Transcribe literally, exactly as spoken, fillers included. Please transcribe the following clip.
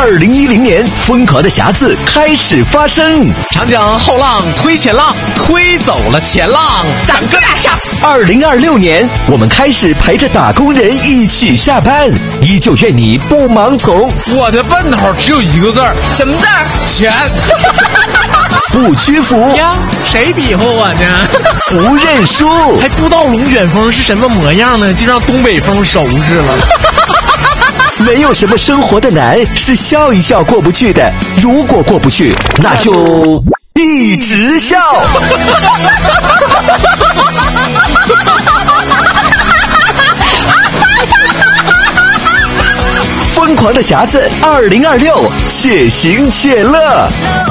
二零一零年，疯狂的匣子开始发生。 长江后浪推前浪，推走了前浪， 咱哥俩上。 二零二六年，我们开始陪着打工人一起下班，依旧愿你不盲从。 我的奔头只有一个字儿， 什么字儿？ 钱。 不屈服呀，谁比划我呢？ 不认输， 还不知道龙卷风是什么模样呢，就让东北风收拾了。 没有什么生活的难是笑一笑过不去的，如果过不去，那就一直笑。疯狂的匣子二零二六，且行且乐。